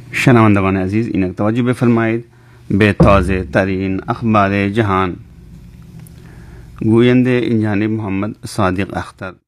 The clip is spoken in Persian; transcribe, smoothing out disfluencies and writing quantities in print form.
شنوندگان عزیز اینک توجه بفرمایید به تازه ترین اخبار جهان. گوینده این جانب محمد صادق اختر.